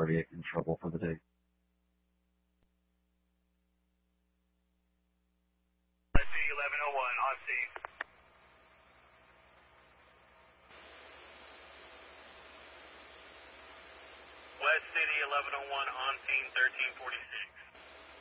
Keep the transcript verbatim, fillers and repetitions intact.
already in trouble for the day. West City eleven oh one, on scene. West City eleven oh one, on scene thirteen forty-six.